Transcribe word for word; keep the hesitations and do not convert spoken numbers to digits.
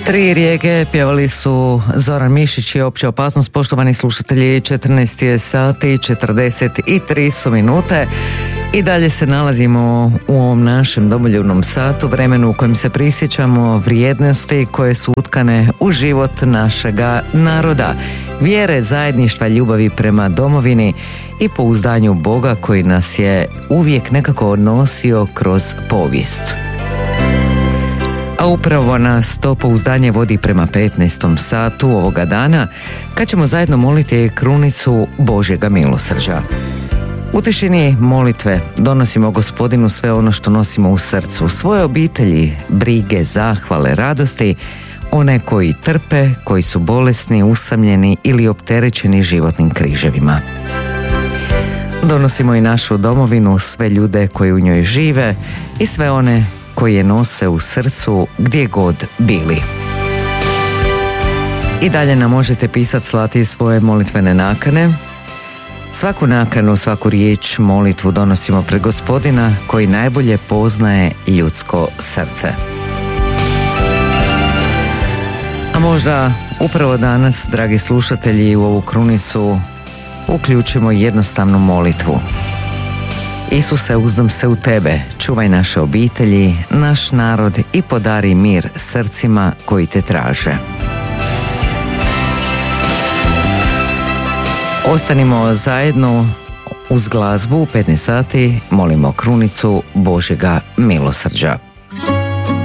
Tri rijeke pjevali su Zoran Mišić i Opća opasnost. Poštovani slušatelji, četrnaest je sati, četrdeset tri su minute i dalje se nalazimo u ovom našem domoljubnom satu, vremenu u kojem se prisjećamo vrijednosti koje su utkane u život našega naroda, vjere, zajedništva, ljubavi prema domovini i pouzdanju Boga koji nas je uvijek nekako odnosio kroz povijest. A upravo nas to pouzdanje vodi prema petnaestom satu ovoga dana, kad ćemo zajedno moliti krunicu Božjega milosrđa. U tišini molitve donosimo Gospodinu sve ono što nosimo u srcu, svoje obitelji, brige, zahvale, radosti, one koji trpe, koji su bolesni, usamljeni ili opterećeni životnim križevima. Donosimo i našu domovinu, sve ljude koji u njoj žive i sve one koji je nose u srcu gdje god bili. I dalje nam možete pisati, slati svoje molitvene nakane. Svaku nakanu, svaku riječ, molitvu donosimo pred Gospodina koji najbolje poznaje ljudsko srce. A možda upravo danas, dragi slušatelji, u ovu krunicu uključimo jednostavnu molitvu. Isuse, uzdam se u Tebe, čuvaj naše obitelji, naš narod i podari mir srcima koji Te traže. Ostanimo zajedno uz glazbu u petnaest sati, molimo krunicu Božjega milosrđa.